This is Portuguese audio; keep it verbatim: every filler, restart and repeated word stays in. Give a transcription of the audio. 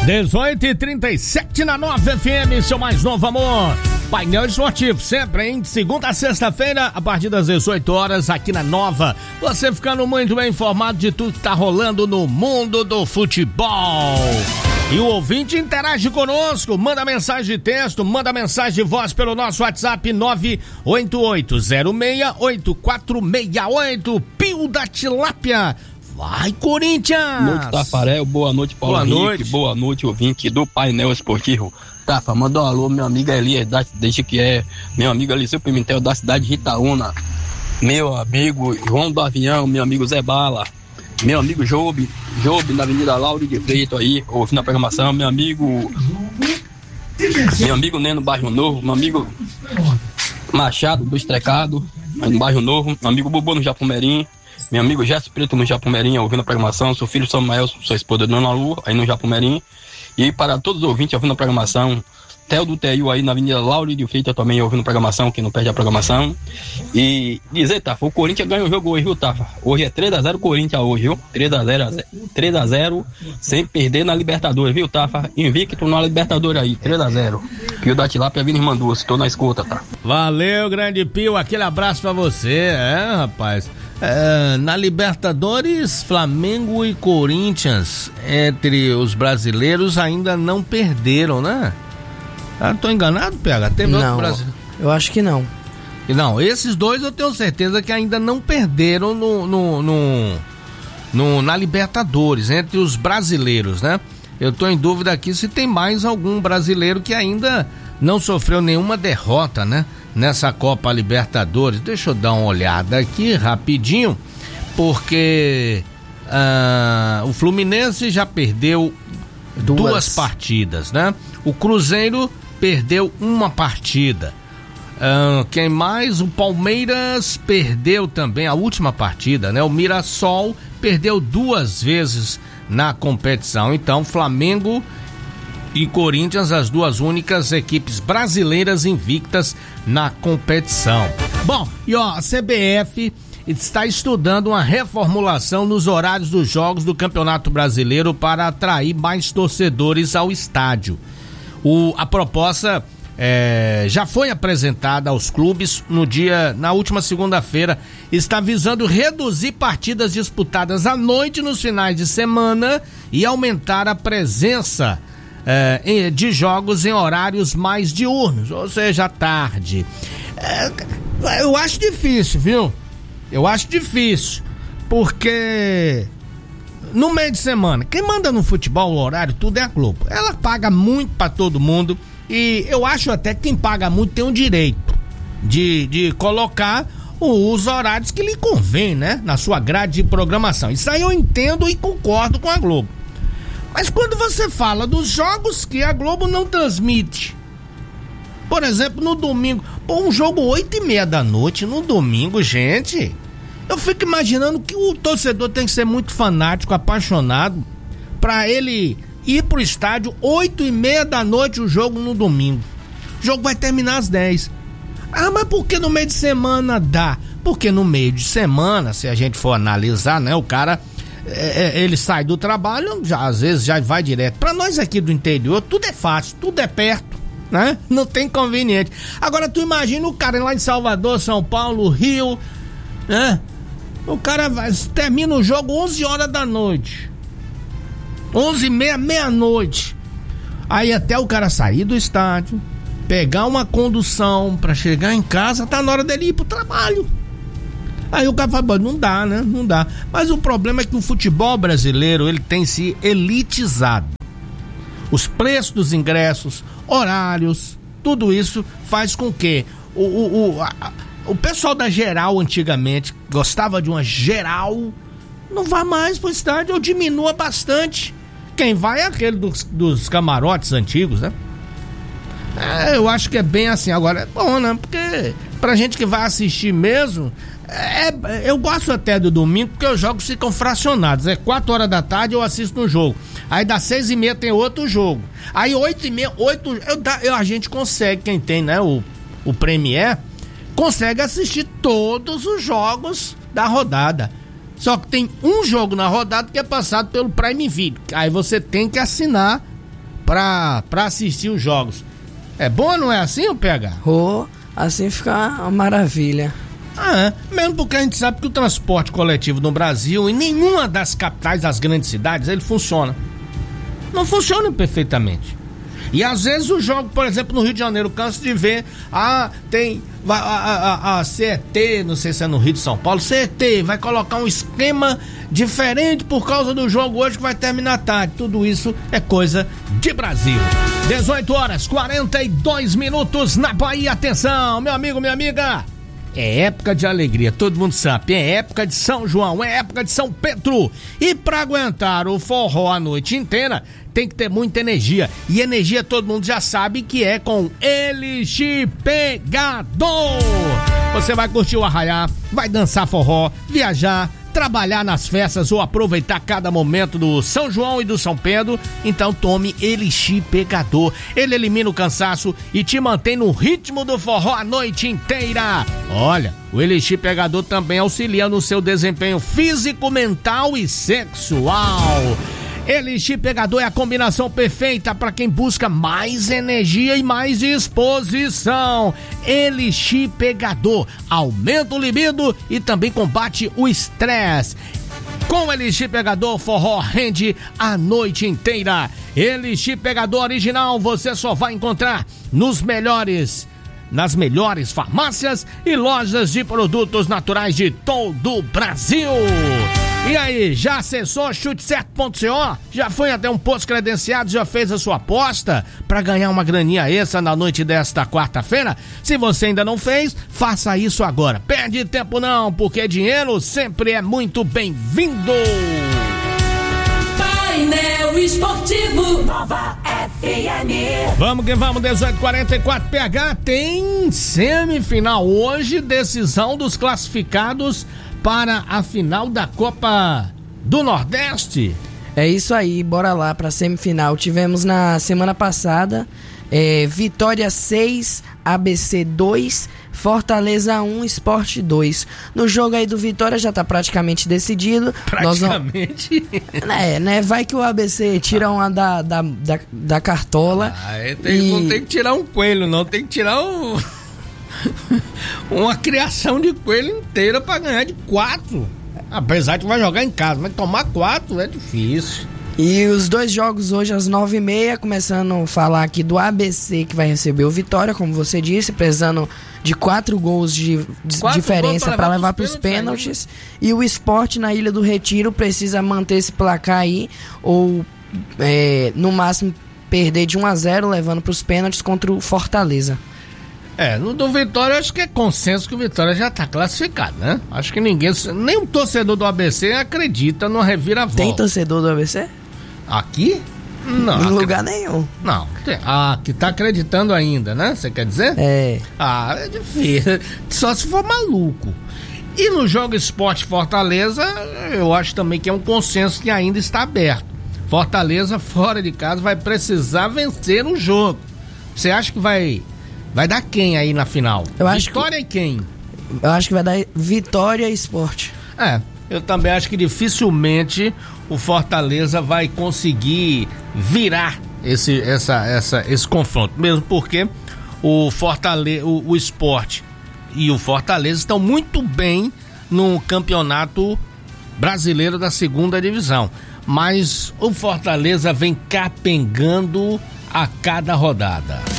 dezoito e trinta e sete na Nova F M, seu mais novo amor. Painel Esportivo, sempre, hein? De segunda a sexta-feira, a partir das dezoito horas, aqui na Nova. Você ficando muito bem informado de tudo que tá rolando no mundo do futebol. E o ouvinte interage conosco, manda mensagem de texto, manda mensagem de voz pelo nosso WhatsApp nove oito oito zero seis oito quatro seis oito. Pio da Tilápia. Vai, Corinthians! Boa noite, Tafarel. Boa noite, Paulo Boa Henrique. noite. Boa noite, ouvinte do Painel Esportivo. Tafa, manda um alô, meu amigo Elias, desde que é meu amigo Eliseu Pimentel, da cidade de Itaúna. Meu amigo João do Avião, meu amigo Zé Bala. Meu amigo Job, Job na Avenida Lauro de Freitas aí, ouvindo a programação. Meu amigo... Meu amigo Neno Bairro Novo. Meu amigo Machado do Estrecado, no Bairro Novo. Meu amigo Bubu no Japumerim. Meu amigo Gerson Preto no Japumerim, ouvindo a programação. Seu filho Samuel, sua esposa Dona Lu, aí no Japumerim. E para todos os ouvintes ouvindo a programação, Theo do T I U aí na Avenida Lauro de Freitas também ouvindo a programação, que não perde a programação. E dizer, Tafa, o Corinthians ganha o jogo hoje, viu, Tafa? Hoje é três a zero Corinthians hoje, viu? três a zero sem perder na Libertadores, viu, Tafa? Invicto na Libertadores aí, três a zero. Pio da Tilápia, Vini Manduas, estou na escuta, tá? Valeu, grande Pio, aquele abraço pra você, é, rapaz. É, na Libertadores, Flamengo e Corinthians, entre os brasileiros, ainda não perderam, né? Ah, tô enganado, P H? Teve outro Não, brasileiro? eu acho que não. Não, esses dois eu tenho certeza que ainda não perderam no, no, no, no, na Libertadores, entre os brasileiros, né? Eu tô em dúvida aqui se tem mais algum brasileiro que ainda não sofreu nenhuma derrota, né? Nessa Copa Libertadores. Deixa eu dar uma olhada aqui rapidinho, porque ah, o Fluminense já perdeu duas. duas partidas, né? O Cruzeiro perdeu uma partida. Ah, quem mais? O Palmeiras perdeu também a última partida, né? O Mirassol perdeu duas vezes na competição. Então, Flamengo e Corinthians, as duas únicas equipes brasileiras invictas na competição. Bom, e ó, a C B F está estudando uma reformulação nos horários dos jogos do Campeonato Brasileiro para atrair mais torcedores ao estádio. O, a proposta é, já foi apresentada aos clubes no dia, na última segunda-feira, está visando reduzir partidas disputadas à noite nos finais de semana e aumentar a presença É, de jogos em horários mais diurnos, ou seja, à tarde. É, eu acho difícil, viu? Eu acho difícil, porque no meio de semana, quem manda no futebol o horário, tudo é a Globo. Ela paga muito pra todo mundo e eu acho até que quem paga muito tem o direito de, de colocar os horários que lhe convém, né? Na sua grade de programação. Isso aí eu entendo e concordo com a Globo. Mas quando você fala dos jogos que a Globo não transmite, por exemplo, no domingo, pô, um jogo oito e meia da noite no domingo, gente, eu fico imaginando que o torcedor tem que ser muito fanático, apaixonado, pra ele ir pro estádio oito e meia da noite o jogo no domingo. O jogo vai terminar às dez. Ah, mas por que no meio de semana dá? Porque no meio de semana, se a gente for analisar, né, o cara... É, ele sai do trabalho, já, às vezes já vai direto. Pra nós aqui do interior, tudo é fácil, tudo é perto, né? Não tem inconveniente. Agora tu imagina o cara lá em Salvador, São Paulo, Rio, né? O cara vai, termina o jogo onze horas da noite, onze e meia, meia-noite. Aí até o cara sair do estádio, pegar uma condução pra chegar em casa, tá na hora dele ir pro trabalho. Aí o cara fala, não dá, né? Não dá. Mas o problema é que o futebol brasileiro, ele tem se elitizado. Os preços dos ingressos, horários, tudo isso faz com que o, o, o, a, o pessoal da geral antigamente gostava de uma geral, não vá mais pro estádio ou diminua bastante. Quem vai é aquele dos, dos camarotes antigos, né? É, eu acho que é bem assim. Agora é bom, né? Porque pra gente que vai assistir mesmo, é, eu gosto até do domingo, porque os jogos ficam fracionados. É quatro horas da tarde eu assisto um jogo, aí das seis e meia tem outro jogo, aí oito e meia, oito, eu, eu, a gente consegue, quem tem, né, o, o Premier, consegue assistir todos os jogos da rodada. Só que tem um jogo na rodada que é passado pelo Prime Video, aí você tem que assinar pra, pra assistir os jogos. É bom, não é assim, o P H? Oh, assim fica uma maravilha. Ah, é. Mesmo porque a gente sabe que o transporte coletivo no Brasil, em nenhuma das capitais das grandes cidades, ele funciona. Não funciona perfeitamente. E às vezes o jogo, por exemplo, no Rio de Janeiro, canso de ver, ah, tem a, a, a, a C E T, não sei se é no Rio de São Paulo, C E T vai colocar um esquema diferente por causa do jogo hoje que vai terminar tarde. Tudo isso é coisa de Brasil. dezoito horas, quarenta e dois minutos na Bahia. Atenção, meu amigo, minha amiga. É época de alegria, todo mundo sabe. É época de São João, é época de São Pedro. E pra aguentar o forró a noite inteira, tem que ter muita energia. E energia todo mundo já sabe que é com Elixir Pegador. Você vai curtir o arraiá, vai dançar forró, viajar, trabalhar nas festas ou aproveitar cada momento do São João e do São Pedro. Então tome Elixir Pegador. Ele elimina o cansaço e te mantém no ritmo do forró a noite inteira. Olha, o Elixir Pegador também auxilia no seu desempenho físico, mental e sexual. Elixir Pegador é a combinação perfeita para quem busca mais energia e mais disposição. Elixir Pegador aumenta o libido e também combate o estresse. Com Elixir Pegador, forró rende a noite inteira. Elixir Pegador original você só vai encontrar nos melhores, nas melhores farmácias e lojas de produtos naturais de todo o Brasil. E aí, já acessou chute certo ponto co? Já foi até um posto credenciado, já fez a sua aposta para ganhar uma graninha extra na noite desta quarta-feira? Se você ainda não fez, faça isso agora. Perde tempo não, porque dinheiro sempre é muito bem-vindo. Painel Esportivo Nova F M. Vamos que vamos, dezoito e quarenta e quatro. P H tem semifinal hoje, decisão dos classificados para a final da Copa do Nordeste. É isso aí, bora lá pra semifinal. Tivemos na semana passada é, Vitória seis, A B C dois, Fortaleza um, Sport dois. No jogo aí do Vitória já tá praticamente decidido. Praticamente? Nós não... É, né? Vai que o A B C tira uma da, da, da, da cartola. Ah, tem, e... Não tem que tirar um coelho, não. Tem que tirar um... uma criação de coelho inteira pra ganhar de quatro. Apesar de vai jogar em casa, mas tomar quatro é difícil. E os dois jogos hoje às nove e meia, começando a falar aqui do A B C, que vai receber o Vitória, como você disse, precisando de quatro gols de, de quatro diferença para levar para os pênaltis. E o Sport na Ilha do Retiro precisa manter esse placar aí, ou é, no máximo perder de um a zero, levando para os pênaltis contra o Fortaleza. É, no do Vitória, acho que é consenso que o Vitória já tá classificado, né? Acho que ninguém, nem o torcedor do A B C acredita no reviravolta. Tem torcedor do A B C? Aqui? Não. Em lugar nenhum. Não, tem. Ah, que tá acreditando ainda, né? Você quer dizer? É. Ah, é difícil. Só se for maluco. E no jogo Sport Fortaleza, eu acho também que é um consenso que ainda está aberto. Fortaleza, fora de casa, vai precisar vencer o jogo. Você acha que vai... Vai dar quem aí na final? Eu acho Vitória que, e quem? Eu acho que vai dar Vitória e Sport. É, eu também acho que dificilmente o Fortaleza vai conseguir virar esse, essa, essa, esse confronto. Mesmo porque o Fortaleza, o, o Sport e o Fortaleza estão muito bem no campeonato brasileiro da segunda divisão. Mas o Fortaleza vem capengando a cada rodada.